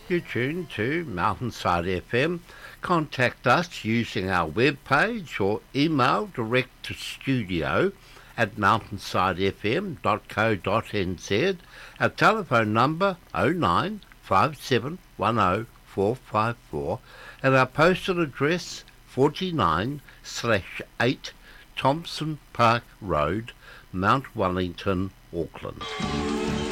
You're tuned to Mountainside FM. Contact us using our webpage or email direct to studio@mountainsidefm.co.nz. Our telephone number 09 5710 454 and our postal address 49/8 Thompson Park Road, Mount Wellington, Auckland.